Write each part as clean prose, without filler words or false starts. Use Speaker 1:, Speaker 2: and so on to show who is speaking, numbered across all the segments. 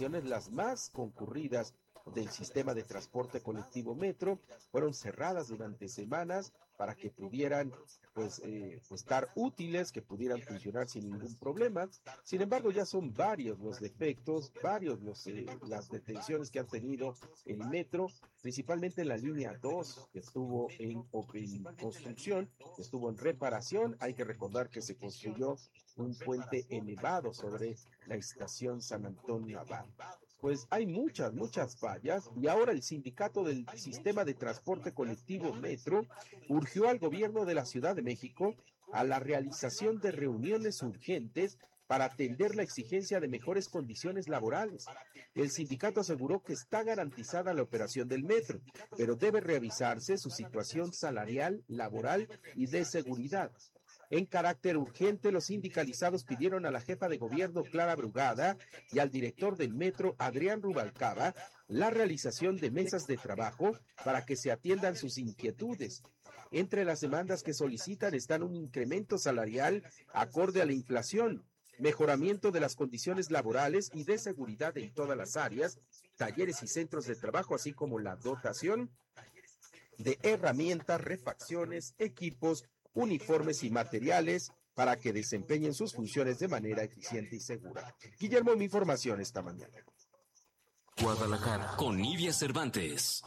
Speaker 1: estaciones, las más concurridas del sistema de transporte colectivo Metro, fueron cerradas durante semanas para que pudieran pues estar útiles, que pudieran funcionar sin ningún problema. Sin embargo, ya son varios los defectos, las detenciones que han tenido el metro, principalmente en la línea 2, que estuvo en construcción, estuvo en reparación. Hay que recordar que se construyó un puente elevado sobre la estación San Antonio Abad. Pues hay muchas fallas, y ahora el sindicato del sistema de transporte colectivo Metro urgió al gobierno de la Ciudad de México a la realización de reuniones urgentes para atender la exigencia de mejores condiciones laborales. El sindicato aseguró que está garantizada la operación del metro, pero debe revisarse su situación salarial, laboral y de seguridad. En carácter urgente, los sindicalizados pidieron a la jefa de gobierno, Clara Brugada, y al director del metro, Adrián Rubalcaba, la realización de mesas de trabajo para que se atiendan sus inquietudes. Entre las demandas que solicitan están un incremento salarial acorde a la inflación, mejoramiento de las condiciones laborales y de seguridad en todas las áreas, talleres y centros de trabajo, así como la dotación de herramientas, refacciones, equipos, uniformes y materiales para que desempeñen sus funciones de manera eficiente y segura. Guillermo, mi información esta mañana.
Speaker 2: Guadalajara, con Nidia Cervantes.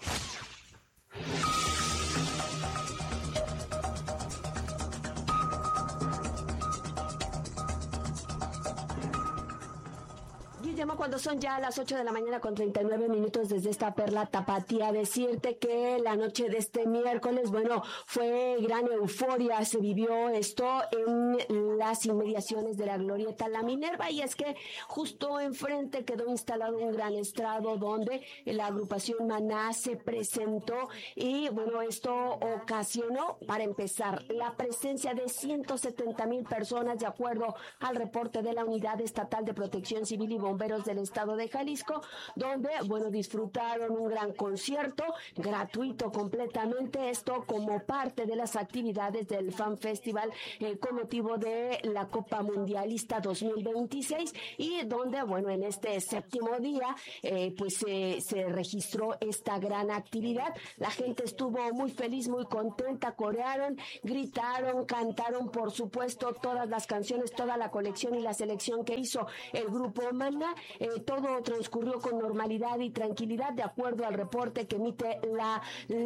Speaker 3: Guillermo, cuando son ya las 8 de la mañana con 39 minutos desde esta perla tapatía, decirte que la noche de este miércoles, bueno, fue gran euforia, se vivió esto en las inmediaciones de la Glorieta La Minerva, y es que justo enfrente quedó instalado un gran estrado donde la agrupación Maná se presentó, y bueno, esto ocasionó, para empezar, la presencia de 170,000 personas, de acuerdo al reporte de la Unidad Estatal de Protección Civil y Bomberos del Estado de Jalisco, donde, bueno, disfrutaron un gran concierto gratuito completamente, esto como parte de las actividades del Fan Festival con motivo de la Copa Mundialista 2026, y donde, bueno, en este séptimo día pues se registró esta gran actividad. La gente estuvo muy feliz, muy contenta, corearon, gritaron, cantaron, por supuesto, todas las canciones, toda la colección y la selección que hizo el grupo Maná. Todo transcurrió con normalidad y tranquilidad, de acuerdo al reporte que emite la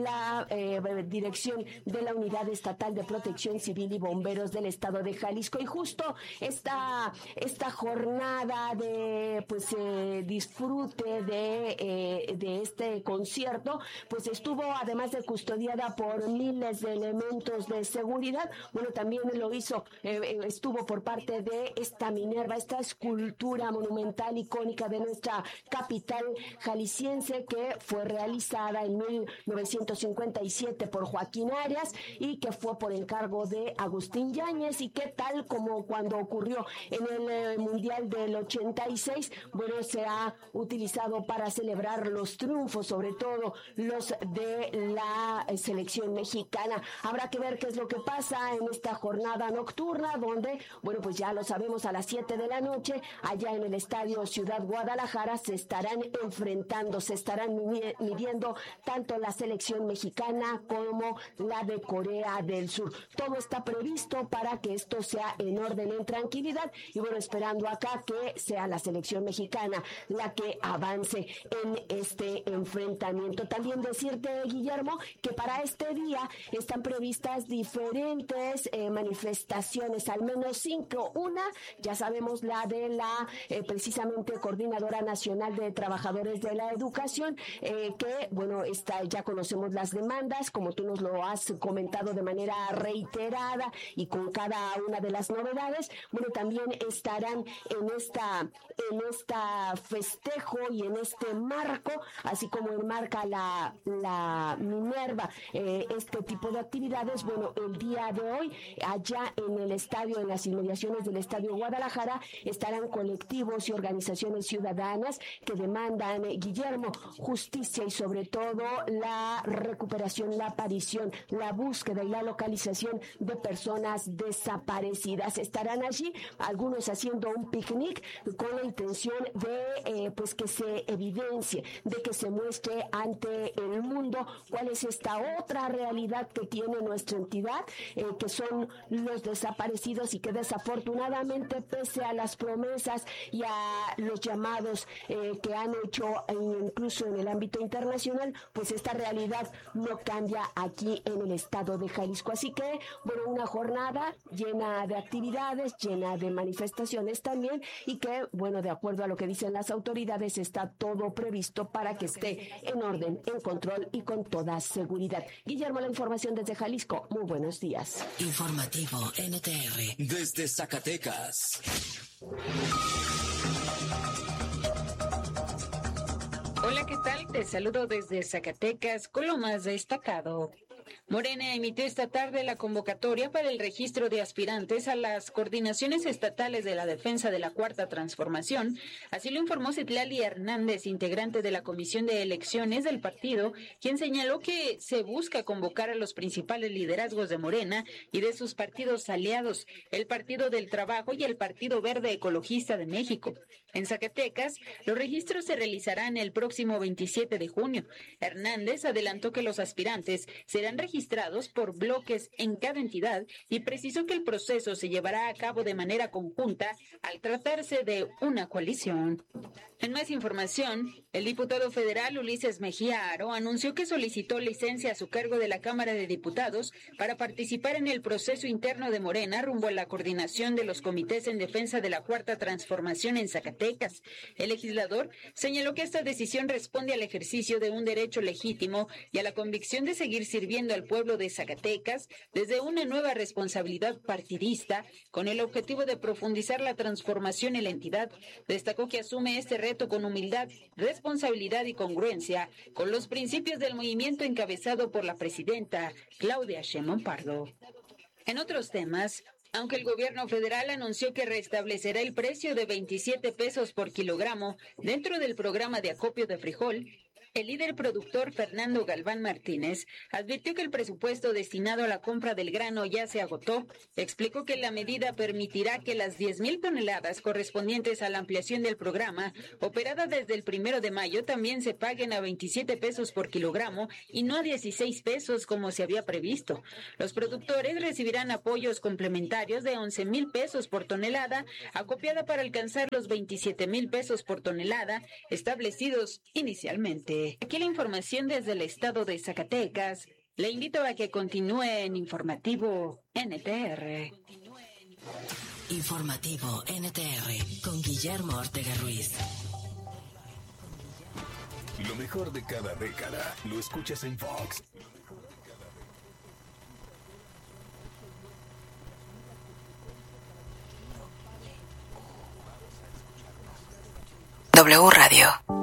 Speaker 3: dirección de la Unidad Estatal de Protección Civil y Bomberos del Estado de Jalisco. Y justo esta jornada de disfrute de este concierto, pues estuvo, además de custodiada por miles de elementos de seguridad, bueno, también lo hizo, estuvo por parte de esta Minerva, esta escultura monumental icónica de nuestra capital jalisciense, que fue realizada en 1957 por Joaquín Arias y que fue por encargo de Agustín Yáñez, y que, tal como cuando ocurrió en el Mundial del 86, bueno, se ha utilizado para celebrar los triunfos, sobre todo los de la selección mexicana. Habrá que ver qué es lo que pasa en esta jornada nocturna, donde, bueno, pues ya lo sabemos, a las 7 de la noche, allá en el Estadio Ciudad Guadalajara, se estarán enfrentando, se estarán midiendo tanto la selección mexicana como la de Corea del Sur. Todo está previsto para que esto sea en orden, en tranquilidad, y bueno, esperando acá que sea la selección mexicana la que avance en este enfrentamiento. También decirte, Guillermo, que para este día están previstas diferentes manifestaciones, al menos 5. Una, ya sabemos, la de la precisamente Coordinadora Nacional de Trabajadores de la Educación, que, bueno, ya conocemos las demandas, como tú nos lo has comentado de manera reiterada y con cada una de las novedades. Bueno, también estarán en esta festejo y en este marco, así como enmarca la Minerva este tipo de actividades. Bueno, el día de hoy, allá en el estadio, en las inmediaciones del Estadio Guadalajara, estarán colectivos y organizaciones organizaciones ciudadanas que demandan, Guillermo, justicia y sobre todo la recuperación, la aparición, la búsqueda y la localización de personas desaparecidas. Estarán allí algunos haciendo un picnic con la intención de pues que se evidencie, de que se muestre ante el mundo cuál es esta otra realidad que tiene nuestra entidad, que son los desaparecidos y que desafortunadamente, pese a las promesas y a los llamados que han hecho incluso en el ámbito internacional, pues esta realidad no cambia aquí en el estado de Jalisco. Así que, bueno, una jornada llena de actividades, llena de manifestaciones también, y que, bueno, de acuerdo a lo que dicen las autoridades, está todo previsto para que esté en orden, en control y con toda seguridad. Guillermo, la información desde Jalisco. Muy buenos días.
Speaker 2: Informativo NTR desde Zacatecas.
Speaker 4: Hola, ¿qué tal? Te saludo desde Zacatecas con lo más destacado. Morena emitió esta tarde la convocatoria para el registro de aspirantes a las coordinaciones estatales de la defensa de la Cuarta Transformación. Así lo informó Citlali Hernández, integrante de la Comisión de Elecciones del partido, quien señaló que se busca convocar a los principales liderazgos de Morena y de sus partidos aliados, el Partido del Trabajo y el Partido Verde Ecologista de México. En Zacatecas, los registros se realizarán el próximo 27 de junio. Hernández adelantó que los aspirantes serán registrados por bloques en cada entidad y precisó que el proceso se llevará a cabo de manera conjunta al tratarse de una coalición. En más información, el diputado federal Ulises Mejía Aro anunció que solicitó licencia a su cargo de la Cámara de Diputados para participar en el proceso interno de Morena rumbo a la coordinación de los comités en defensa de la Cuarta Transformación en Zacatecas. El legislador señaló que esta decisión responde al ejercicio de un derecho legítimo y a la convicción de seguir sirviendo al pueblo de Zacatecas desde una nueva responsabilidad partidista con el objetivo de profundizar la transformación en la entidad. Destacó que asume este reto con humildad, responsabilidad y congruencia con los principios del movimiento encabezado por la presidenta Claudia Sheinbaum Pardo. En otros temas, aunque el gobierno federal anunció que restablecerá el precio de 27 pesos por kilogramo dentro del programa de acopio de frijol, el líder productor Fernando Galván Martínez advirtió que el presupuesto destinado a la compra del grano ya se agotó. Explicó que la medida permitirá que las 10,000 toneladas correspondientes a la ampliación del programa, operada desde el 1 de mayo, también se paguen a 27 pesos por kilogramo y no a 16 pesos como se había previsto. Los productores recibirán apoyos complementarios de 11,000 pesos por tonelada, acopiada para alcanzar los 27,000 pesos por tonelada establecidos inicialmente. Aquí la información desde el estado de Zacatecas. Le invito a que continúe en Informativo NTR.
Speaker 2: Informativo NTR con Guillermo Ortega Ruiz.
Speaker 5: Lo mejor de cada década lo escuchas en Fox.
Speaker 2: W Radio.